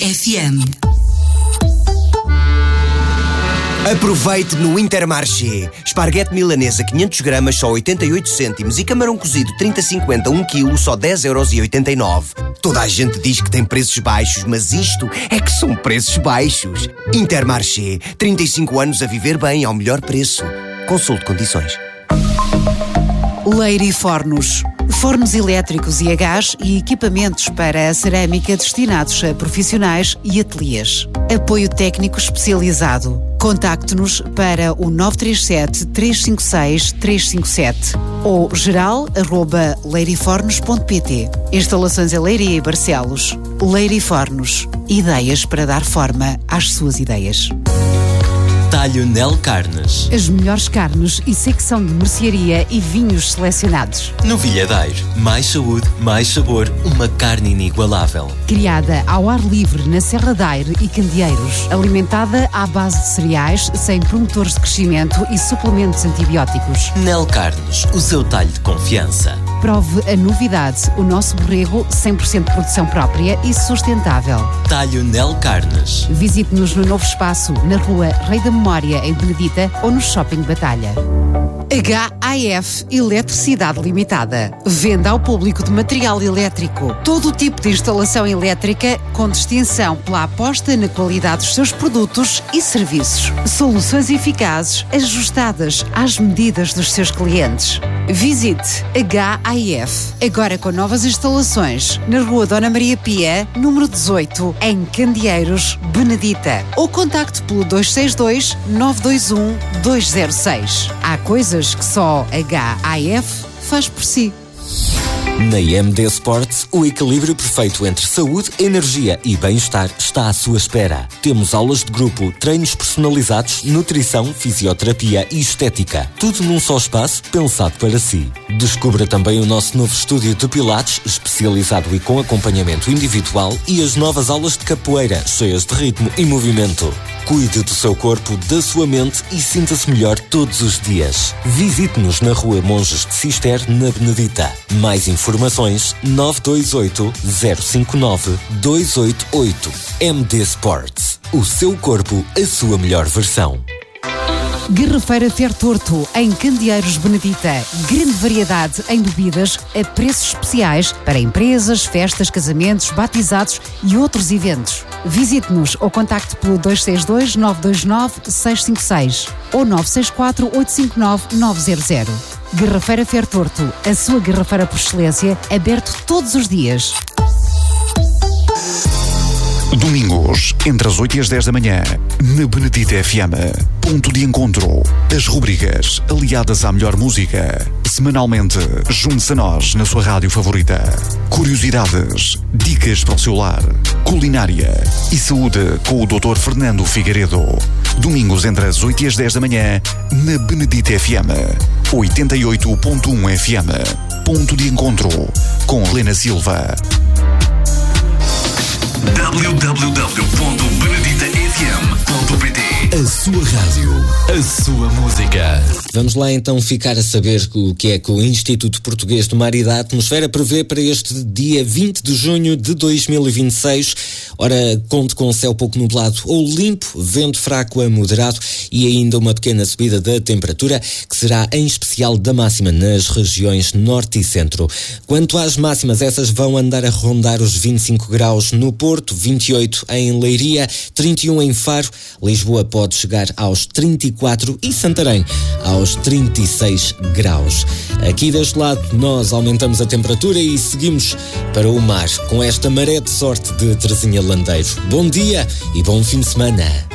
FM. Aproveite no Intermarché. Esparguete milanesa 500 gramas só 88 cêntimos e camarão cozido 30,50 1 kg só 10,89 €. Toda a gente diz que tem preços baixos, mas isto é que são preços baixos. Intermarché. 35 anos a viver bem ao melhor preço. Consulte condições. Leire Fornos. Fornos elétricos e a gás e equipamentos para a cerâmica destinados a profissionais e ateliês. Apoio técnico especializado. Contacte-nos para o 937-356-357 ou geral@leirifornos.pt. Instalações em Leiria e Barcelos. Leire Fornos. Ideias para dar forma às suas ideias. Talho Nel Carnes. As melhores carnes e secção de mercearia e vinhos selecionados. Novilhadeiro. Mais saúde, mais sabor. Uma carne inigualável. Criada ao ar livre na Serra da Aire e Candeeiros. Alimentada à base de cereais, sem promotores de crescimento e suplementos antibióticos. Nel Carnes. O seu talho de confiança. Prove a novidade. O nosso borrego 100% produção própria e sustentável. Talho Nel Carnes. Visite-nos no novo espaço na Rua Rei da Memória, em Benedita, ou no Shopping Batalha. HAF Eletricidade Limitada. Venda ao público de material elétrico. Todo o tipo de instalação elétrica com distinção pela aposta na qualidade dos seus produtos e serviços. Soluções eficazes, ajustadas às medidas dos seus clientes. Visite HAF, agora com novas instalações, na Rua Dona Maria Pia, número 18, em Candeeiros, Benedita. Ou contacte pelo 262-921-206. Há coisas que só HAF faz por si. Na MD Sports, o equilíbrio perfeito entre saúde, energia e bem-estar está à sua espera. Temos aulas de grupo, treinos personalizados, nutrição, fisioterapia e estética. Tudo num só espaço, pensado para si. Descubra também o nosso novo estúdio de pilates, especializado e com acompanhamento individual, e as novas aulas de capoeira, cheias de ritmo e movimento. Cuide do seu corpo, da sua mente e sinta-se melhor todos os dias. Visite-nos na Rua Monges de Cister, na Benedita. Mais informações 928 059 288. MD Sports. O seu corpo, a sua melhor versão. Garrafeira Fer Torto, em Candeeiros, Benedita. Grande variedade em bebidas a preços especiais para empresas, festas, casamentos, batizados e outros eventos. Visite-nos ou contacte pelo 262-929-656 ou 964-859-900. Garrafeira Fer Torto, a sua garrafeira por excelência, aberto todos os dias. Domingos, entre as 8 e as 10 da manhã, na Benedita FM. Ponto de encontro. As rubricas aliadas à melhor música. Semanalmente, junte-se a nós na sua rádio favorita. Curiosidades, dicas para o seu lar, culinária e saúde com o Dr. Fernando Figueiredo. Domingos, entre as 8 e as 10 da manhã, na Benedita FM. 88.1 FM. Ponto de encontro com Helena Silva. www.beneditafm.pt. A sua rádio, a sua música. Vamos lá então ficar a saber o que é que o Instituto Português do Mar e da Atmosfera prevê para este dia 20 de junho de 2026. Ora, conte com céu pouco nublado ou limpo, vento fraco a moderado e ainda uma pequena subida da temperatura, que será em especial da máxima nas regiões norte e centro. Quanto às máximas, essas vão andar a rondar os 25 graus no Porto, 28 em Leiria, 31 em Faro, Lisboa pode chegar aos 34 e Santarém aos 36 graus. Aqui deste lado nós aumentamos a temperatura e seguimos para o mar com esta maré de sorte de Terezinha Landeiro. Bom dia e bom fim de semana.